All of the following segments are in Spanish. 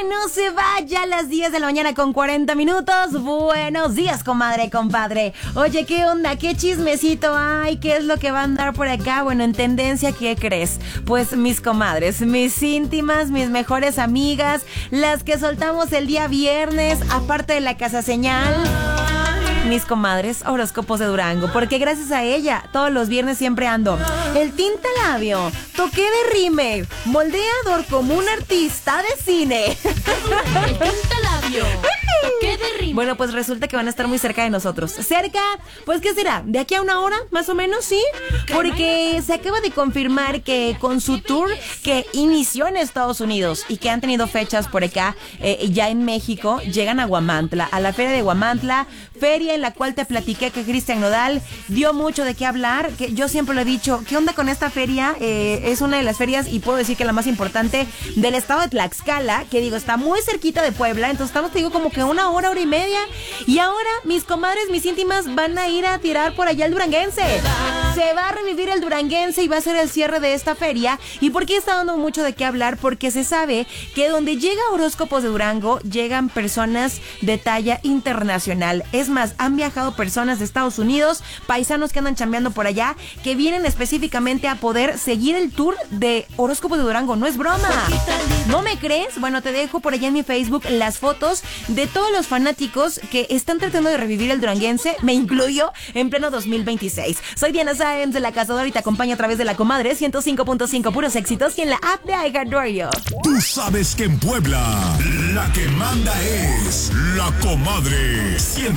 No se vaya a las 10 de la mañana con 40 minutos. Buenos días, comadre, compadre. Oye, ¿qué onda? ¿Qué chismecito hay? ¿Qué es lo que va a andar por acá? Bueno, en tendencia, ¿qué crees? Pues mis comadres, mis íntimas, mis mejores amigas, las que soltamos el día viernes, aparte de la Casa Señal. Mis comadres, horóscopos de Durango, porque gracias a ella, todos los viernes siempre ando. El tintalabio, toqué de rímel, moldeador como un artista de cine. El tintalabio, toqué de rímel. Bueno, pues resulta que van a estar muy cerca de nosotros. ¿Cerca? Pues, ¿qué será? ¿De aquí a una hora? Más o menos, ¿sí? Porque se acaba de confirmar que con su tour que inició en Estados Unidos y que han tenido fechas por acá, ya en México, llegan a Huamantla, a la feria de Huamantla, feria en la cual te platiqué que Cristian Nodal dio mucho de qué hablar, que yo siempre lo he dicho, ¿qué onda con esta feria? Es una de las ferias, y puedo decir que la más importante del estado de Tlaxcala, que digo, está muy cerquita de Puebla, entonces estamos, te digo, como que una hora y media, y ahora mis comadres, mis íntimas, van a ir a tirar por allá el duranguense. Se va a revivir el duranguense y va a ser el cierre de esta feria. ¿Y por qué está dando mucho de qué hablar? Porque se sabe que donde llega Horóscopos de Durango, llegan personas de talla internacional. Es más, han viajado personas de Estados Unidos, paisanos que andan chambeando por allá, que vienen específicamente a poder seguir el tour de Horóscopos de Durango. No es broma. ¿No me crees? Bueno, te dejo por allá en mi Facebook las fotos de todos los fanáticos que están tratando de revivir el duranguense, me incluyo, en pleno 2026. Soy Diana Sáenz de La Cazadora y te acompaño a través de La Comadre 105.5 puros éxitos y en la app de iHeartRadio. Tú sabes que en Puebla la que manda es La Comadre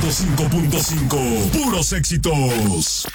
105.5 puros éxitos.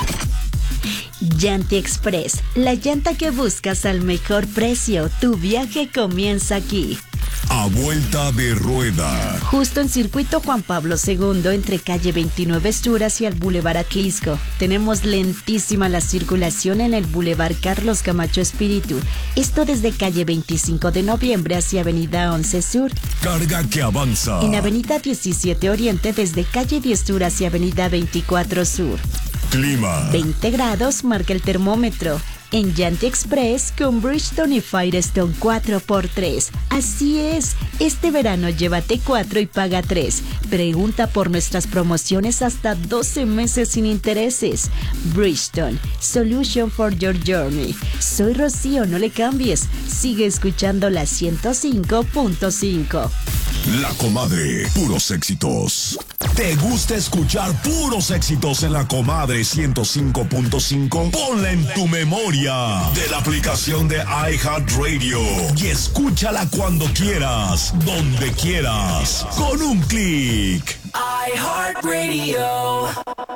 Llanti Express, la llanta que buscas al mejor precio. Tu viaje comienza aquí. A vuelta de rueda. Justo en Circuito Juan Pablo II, entre calle 29 Sur hacia el Boulevard Atlisco. Tenemos lentísima la circulación en el Boulevard Carlos Camacho Espíritu. Esto desde calle 25 de noviembre hacia avenida 11 Sur. Carga que avanza. En avenida 17 Oriente desde calle 10 Sur hacia avenida 24 Sur. Clima. 20 grados marca el termómetro. En Llanti Express con Bridgestone y Firestone 4x3. Así es, este verano llévate 4 y paga 3. Pregunta por nuestras promociones hasta 12 meses sin intereses. Bridgestone, Solution for Your Journey. Soy Rocío, no le cambies. Sigue escuchando la 105.5. La Comadre, puros éxitos. ¿Te gusta escuchar puros éxitos en La Comadre 105.5? Ponla en tu memoria de la aplicación de iHeartRadio y escúchala cuando quieras, donde quieras, con un clic. iHeartRadio.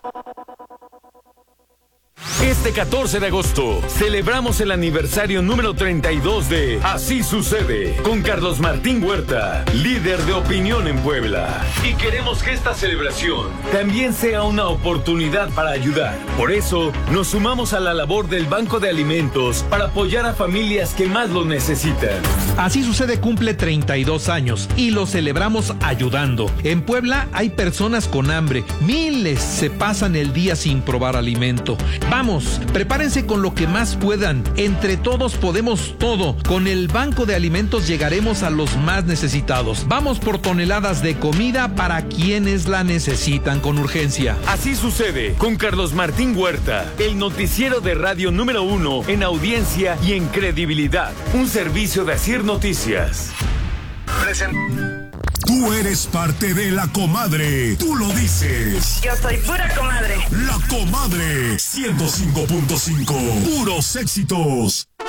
Este 14 de agosto celebramos el aniversario número 32 de Así Sucede con Carlos Martín Huerta, líder de opinión en Puebla. Y queremos que esta celebración también sea una oportunidad para ayudar. Por eso nos sumamos a la labor del Banco de Alimentos para apoyar a familias que más lo necesitan. Así Sucede cumple 32 años y lo celebramos ayudando. En Puebla hay personas con hambre, miles se pasan el día sin probar alimento. Vamos, prepárense con lo que más puedan. Entre todos podemos todo. Con el Banco de Alimentos llegaremos a los más necesitados. Vamos por toneladas de comida para quienes la necesitan con urgencia. Así Sucede con Carlos Martín Huerta, el noticiero de radio número 1 en audiencia y en credibilidad. Un servicio de Asir Noticias. Tú eres parte de La Comadre. Tú lo dices. Yo soy pura comadre. La Comadre 105.5 puros éxitos.